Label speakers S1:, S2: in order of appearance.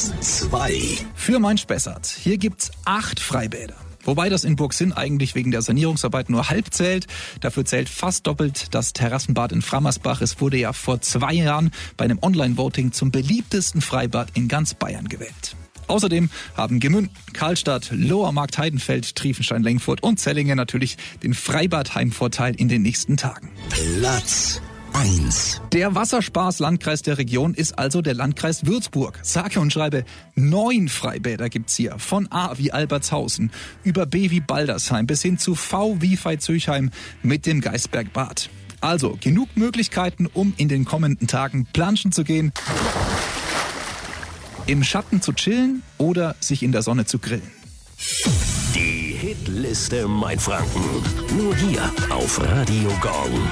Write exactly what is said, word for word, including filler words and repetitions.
S1: Platz zwei.
S2: Für Main-Spessart. Hier gibt's acht Freibäder. Wobei das in Burgsinn eigentlich wegen der Sanierungsarbeit nur halb zählt. Dafür zählt fast doppelt das Terrassenbad in Frammersbach. Es wurde ja vor zwei Jahren bei einem Online-Voting zum beliebtesten Freibad in ganz Bayern gewählt. Außerdem haben Gemünden, Karlstadt, Loher Markt-Heidenfeld, Triefenstein-Lengfurt und Zellingen natürlich den Freibad-Heimvorteil in den nächsten Tagen.
S1: Platz eins.
S2: Der Wasserspaß-Landkreis der Region ist also der Landkreis Würzburg. Sage und schreibe, neun Freibäder gibt's hier. Von A wie Albertshausen, über B wie Baldersheim bis hin zu V wie Veitshöchheim mit dem Geisbergbad. Also genug Möglichkeiten, um in den kommenden Tagen planschen zu gehen, im Schatten zu chillen oder sich in der Sonne zu grillen.
S1: Die Hitliste Mainfranken. Nur hier auf Radio Gong.